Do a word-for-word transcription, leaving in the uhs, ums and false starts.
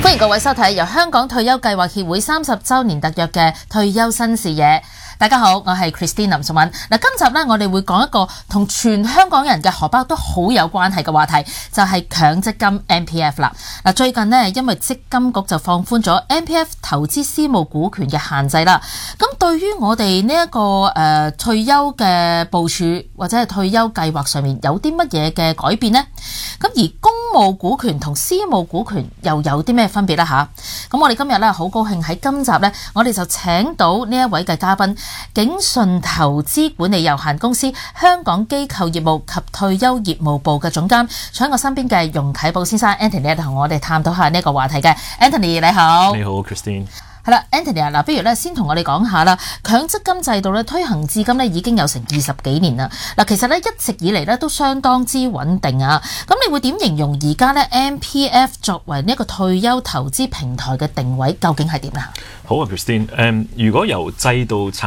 歡迎各位收睇由香港退休計劃協會三十週年特約嘅退休新視野。大家好，我係 Christine 林淑敏。嗱，今集咧我哋會講一個同全香港人嘅荷包都好有關係嘅話題，就係強積金 M P F 啦。嗱，最近呢，因為積金局就放寬咗 M P F 投資私募股權嘅限制啦。咁對於我哋呢一個誒、呃、退休嘅部署或者係退休計劃上面有啲乜嘢嘅改變呢？咁而公募股權同私募股權又有啲咩分別呢？吓，咁我哋今日咧好高興喺今集咧，我哋就請到呢一位嘅嘉賓。景順投資管理有限公司香港機構業務及退休業務部嘅總監，坐喺我身邊嘅容啟寶先生 Anthony 同我哋探討下呢一個話題嘅。Anthony 你好。 你好 Christine。 係啦 Anthony 啊，嗱，不如咧先同我哋講下啦，強積金制度咧推行至今咧已經有成二十幾年啦。嗱，其實咧一直以嚟咧都相當之穩定啊。咁你會點形容而家咧 M P F 作為呢一個退休投資平台嘅定位究竟係點啊？ 好啊 Christine，誒、um, 如果由制度策